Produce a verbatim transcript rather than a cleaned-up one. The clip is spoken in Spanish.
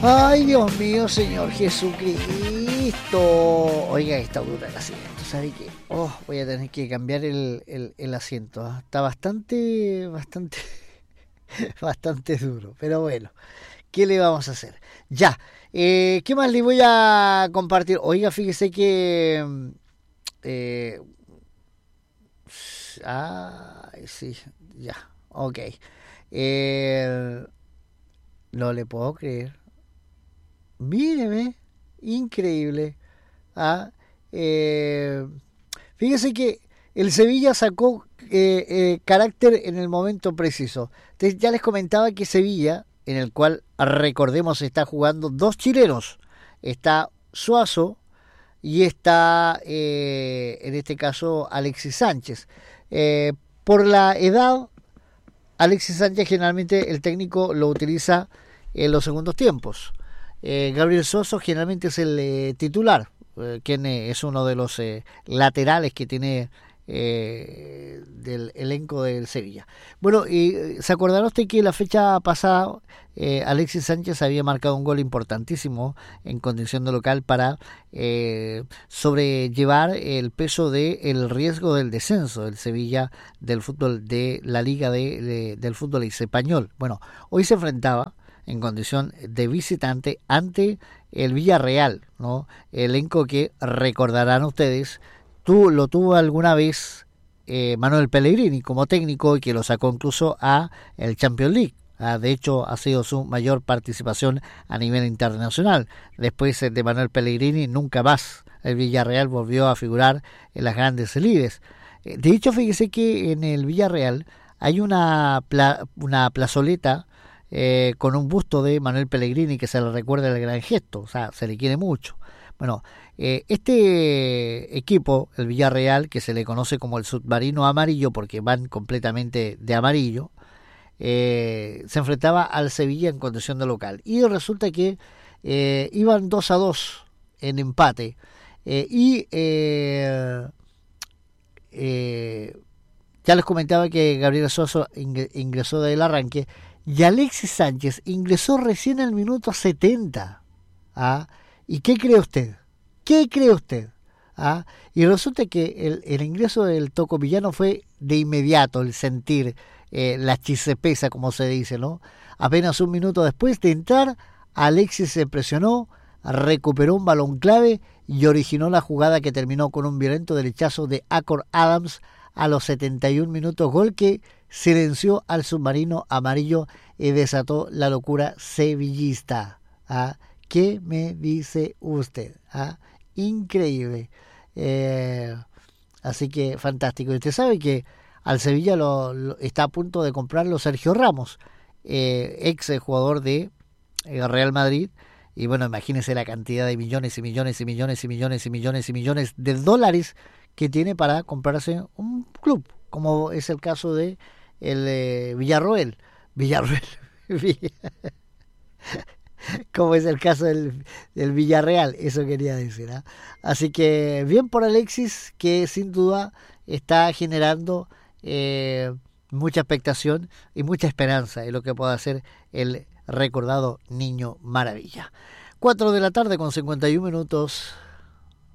Ay, Dios mío, Señor Jesucristo. Oiga, está dura el asiento. ¿Sabe qué? Oh, voy a tener que cambiar el, el, el asiento. ¿eh? Está bastante, bastante, bastante duro. Pero bueno, ¿qué le vamos a hacer? Ya. Eh, ¿Qué más le voy a compartir? Oiga, fíjese que... Eh, ah, sí, ya. Ok. Eh, no le puedo creer. Míreme, increíble. Ah, eh, fíjese que el Sevilla sacó eh, eh, carácter en el momento preciso. Entonces, ya les comentaba que Sevilla, en el cual recordemos está jugando dos chilenos, está Suazo y está eh, en este caso Alexis Sánchez. Eh, por la edad, Alexis Sánchez generalmente el técnico lo utiliza en los segundos tiempos. Eh, Gabriel Soso generalmente es el eh, titular, eh, quien eh, es uno de los eh, laterales que tiene eh, del elenco del Sevilla. Bueno, y se acordará usted que la fecha pasada eh, Alexis Sánchez había marcado un gol importantísimo en condición de local para eh, sobrellevar el peso del riesgo del descenso del Sevilla del fútbol de la Liga de, de, del fútbol español. Bueno, hoy se enfrentaba en condición de visitante ante el Villarreal, ¿no? Elenco que recordarán ustedes, tú lo tuvo alguna vez eh, Manuel Pellegrini como técnico y que lo sacó incluso a el Champions League. Ah, de hecho, ha sido su mayor participación a nivel internacional. Después de Manuel Pellegrini, nunca más el Villarreal volvió a figurar en las grandes ligas. De hecho, fíjese que en el Villarreal hay una, pla- una plazoleta Eh, con un busto de Manuel Pellegrini que se le recuerda el gran gesto, o sea, se le quiere mucho. Bueno, eh, este equipo, el Villarreal, que se le conoce como el submarino amarillo porque van completamente de amarillo, eh, se enfrentaba al Sevilla en condición de local. Y resulta que eh, iban dos a dos en empate. Eh, y eh, eh, ya les comentaba que Gabriel Soso ingresó del arranque. Y Alexis Sánchez ingresó recién al minuto setenta. ¿Ah? ¿Y qué cree usted? ¿Qué cree usted? ¿Ah? Y resulta que el, el ingreso del tocopillano fue de inmediato, el sentir eh, la chisepesa, como se dice, ¿no? Apenas un minuto después de entrar, Alexis se presionó, recuperó un balón clave y originó la jugada que terminó con un violento derechazo de Acor Adams a los setenta y un minutos, gol que silenció al submarino amarillo y desató la locura sevillista. ¿Ah? ¿Qué me dice usted? ¿Ah? Increíble. Eh, así que fantástico. Y usted sabe que al Sevilla lo, lo está a punto de comprarlo Sergio Ramos, eh, ex jugador de eh, Real Madrid. Y bueno, imagínese la cantidad de millones y millones y millones y millones y millones y millones de dólares que tiene para comprarse un club, como es el caso de el eh, Villarroel, Villarroel, como es el caso del, del Villarreal, eso quería decir. ¿eh? Así que bien por Alexis, que sin duda está generando eh, mucha expectación y mucha esperanza en lo que pueda hacer el recordado Niño Maravilla. cuatro de la tarde con cincuenta y un minutos.